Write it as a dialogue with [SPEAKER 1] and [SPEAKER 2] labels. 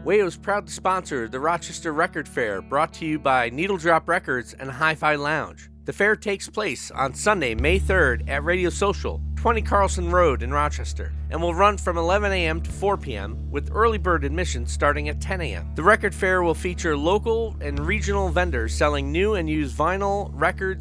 [SPEAKER 1] Wayo is proud to sponsor the Rochester Record Fair, brought to you by Needle Drop Records and Hi-Fi Lounge. The fair takes place on Sunday, May 3rd at Radio Social, 20 Carlson Road in Rochester, and will run from 11 a.m. to 4 p.m. with early bird admission starting at 10 a.m. The record fair will feature local and regional vendors selling new and used vinyl, records,